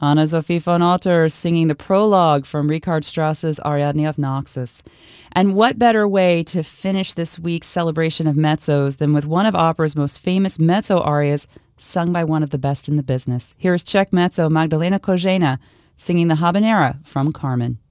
Anna-Sophie von Otter singing the prologue from Richard Strauss's Ariadne of Naxos. And what better way to finish this week's celebration of mezzos than with one of opera's most famous mezzo arias sung by one of the best in the business. Here is Czech mezzo Magdalena Kožená singing the Habanera from Carmen.